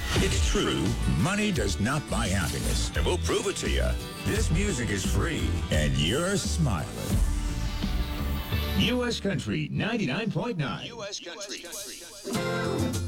It's true, money does not buy happiness, and we'll prove it to you. This music is free, and you're smiling. U.S. Country 99.9. U.S. Country.